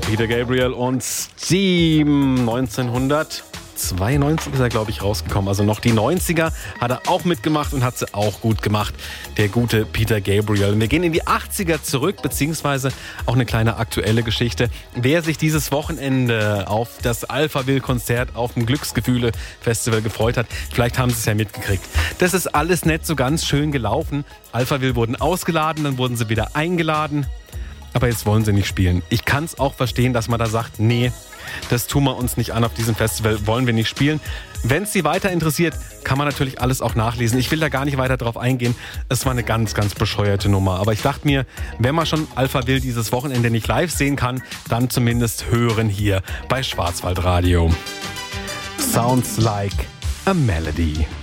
Peter Gabriel und Steam. 1992 ist er, glaube ich, rausgekommen. Also noch die 90er hat er auch mitgemacht und hat sie auch gut gemacht. Der gute Peter Gabriel. Und wir gehen in die 80er zurück, beziehungsweise auch eine kleine aktuelle Geschichte. Wer sich dieses Wochenende auf das Alphaville-Konzert auf dem Glücksgefühle-Festival gefreut hat, vielleicht haben Sie es ja mitgekriegt. Das ist alles nicht so ganz schön gelaufen. Alphaville wurden ausgeladen, dann wurden sie wieder eingeladen. Aber jetzt wollen sie nicht spielen. Ich kann es auch verstehen, dass man da sagt, nee, das tun wir uns nicht an auf diesem Festival, wollen wir nicht spielen. Wenn es Sie weiter interessiert, kann man natürlich alles auch nachlesen. Ich will da gar nicht weiter drauf eingehen. Es war eine ganz, ganz bescheuerte Nummer. Aber ich dachte mir, wenn man schon Alphaville dieses Wochenende nicht live sehen kann, dann zumindest hören hier bei Schwarzwaldradio. Sounds like a melody.